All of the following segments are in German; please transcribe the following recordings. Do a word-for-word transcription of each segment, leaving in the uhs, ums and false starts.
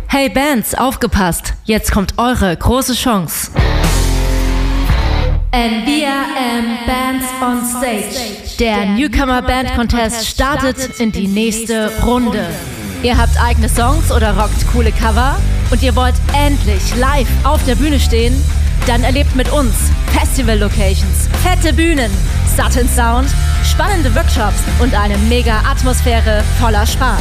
Hey Bands, aufgepasst! Jetzt kommt eure große Chance. N V R M Bands on Stage. Der Newcomer Band Contest startet in die nächste Runde. Ihr habt eigene Songs oder rockt coole Cover und ihr wollt endlich live auf der Bühne stehen? Dann erlebt mit uns Festival-Locations, fette Bühnen, satten Sound, spannende Workshops und eine mega Atmosphäre voller Spaß.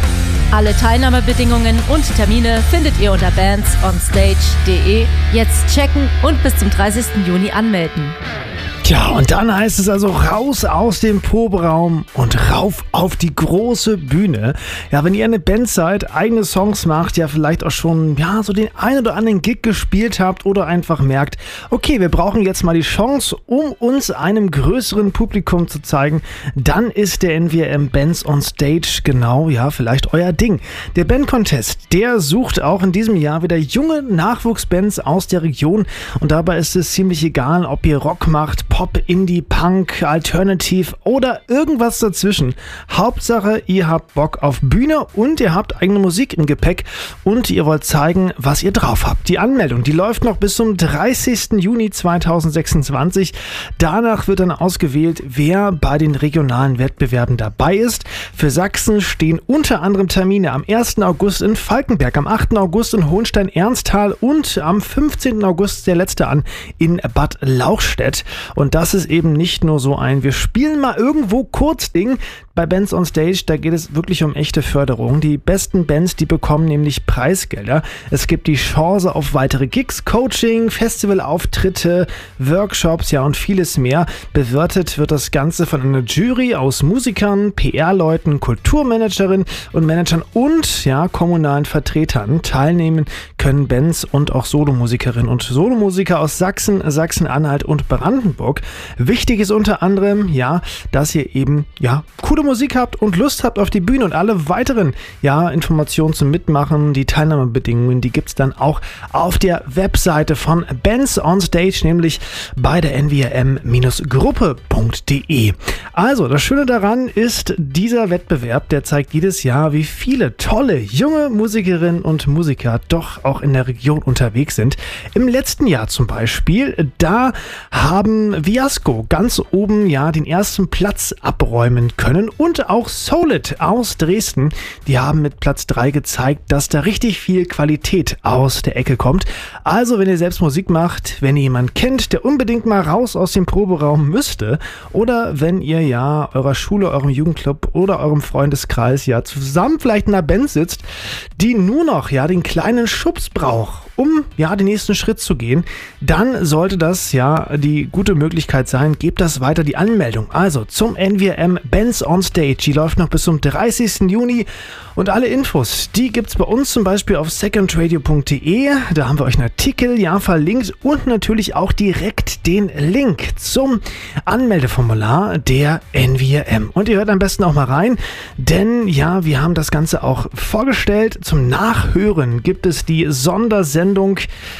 Alle Teilnahmebedingungen und Termine findet ihr unter bands on stage punkt de. Jetzt checken und bis zum dreißigsten Juni anmelden. Tja, und dann heißt es also raus aus dem Proberaum und rauf auf die große Bühne. Ja, wenn ihr eine Band seid, eigene Songs macht, ja vielleicht auch schon ja so den ein oder anderen Gig gespielt habt oder einfach merkt, okay, wir brauchen jetzt mal die Chance, um uns einem größeren Publikum zu zeigen, dann ist der N V R M Bands on Stage genau, ja, vielleicht euer Ding. Der Band Contest, der sucht auch in diesem Jahr wieder junge Nachwuchsbands aus der Region und dabei ist es ziemlich egal, ob ihr Rock macht, Pop, Indie, Punk, Alternative oder irgendwas dazwischen. Hauptsache, ihr habt Bock auf Bühne und ihr habt eigene Musik im Gepäck und ihr wollt zeigen, was ihr drauf habt. Die Anmeldung, die läuft noch bis zum dreißigsten Juni zweitausendsechsundzwanzig. Danach wird dann ausgewählt, wer bei den regionalen Wettbewerben dabei ist. Für Sachsen stehen unter anderem Termine am ersten August in Falkenberg, am achten August in Hohenstein-Ernsthal und am fünfzehnten August der letzte an in Bad Lauchstädt. Und das ist eben nicht nur so ein, wir spielen mal irgendwo kurz Ding. Bei Bands on Stage, da geht es wirklich um echte Förderung. Die besten Bands, die bekommen nämlich Preisgelder. Es gibt die Chance auf weitere Gigs, Coaching, Festivalauftritte, Workshops, ja und vieles mehr. Bewertet wird das Ganze von einer Jury aus Musikern, P R-Leuten, Kulturmanagerinnen und Managern und ja kommunalen Vertretern. Teilnehmen können Bands und auch Solomusikerinnen und Solomusiker aus Sachsen, Sachsen-Anhalt und Brandenburg. Wichtig ist unter anderem, ja, dass ihr eben, ja, coole Musik habt und Lust habt auf die Bühne und alle weiteren, ja, Informationen zum Mitmachen, die Teilnahmebedingungen, die gibt's dann auch auf der Webseite von Bands on Stage, nämlich bei der n v r m Gruppe punkt de. Also, das Schöne daran ist, dieser Wettbewerb, der zeigt jedes Jahr, wie viele tolle junge Musikerinnen und Musiker doch auch in der Region unterwegs sind. Im letzten Jahr zum Beispiel, da haben Viasco ganz oben ja den ersten Platz abräumen können und auch Solid aus Dresden, die haben mit Platz drei gezeigt, dass da richtig viel Qualität aus der Ecke kommt. Also wenn ihr selbst Musik macht, wenn ihr jemanden kennt, der unbedingt mal raus aus dem Proberaum müsste oder wenn ihr ja eurer Schule, eurem Jugendclub oder eurem Freundeskreis ja zusammen vielleicht in einer Band sitzt, die nur noch ja den kleinen Schubs braucht, um ja den nächsten Schritt zu gehen, dann sollte das ja die gute Möglichkeit sein. Gebt das weiter, die Anmeldung. Also zum N V R M Bands on Stage. Die läuft noch bis zum dreißigsten Juni und alle Infos, die gibt's bei uns zum Beispiel auf second radio punkt de. Da haben wir euch einen Artikel ja verlinkt und natürlich auch direkt den Link zum Anmeldeformular der N V R M. Und ihr hört am besten auch mal rein, denn ja, wir haben das Ganze auch vorgestellt. Zum Nachhören gibt es die Sondersendung,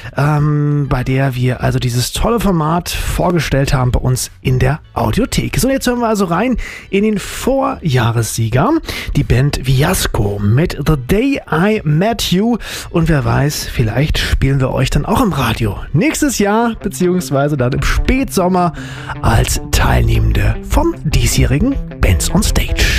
ähm, bei der wir also dieses tolle Format vorgestellt haben bei uns in der Audiothek. So, jetzt hören wir also rein in den Vorjahressieger, die Band Viasco mit The Day I Met You und wer weiß, vielleicht spielen wir euch dann auch im Radio nächstes Jahr, beziehungsweise dann im Spätsommer als Teilnehmende vom diesjährigen Bands on Stage.